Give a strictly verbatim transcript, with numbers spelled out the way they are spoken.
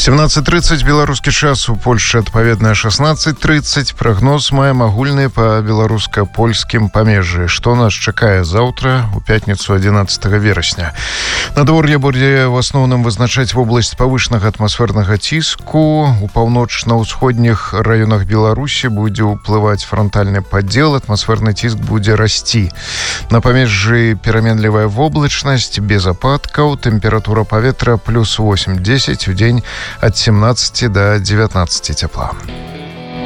семнадцать тридцать беларускі час, у Польшчы адпаведна шестнадцать тридцать. Прагноз маем агульны па беларуска-польскім памежжы. Што нас чакае заўтра, у пятніцу адзінаццатага верасня. Надвор'е будзе в асноўным вызначаць вобласць павышанага атмасфернага ціску. У паўночна-ўсходніх раёнах Беларусі будзе ўплываць франтальны падзел, атмасферны ціск будзе расці. На памежжы пераменлівая воблачнасць, без ападкаў, тэмпература паветра плюс восемь-дзесяць, у дзень ад семнадцати до девятнадцати тепла.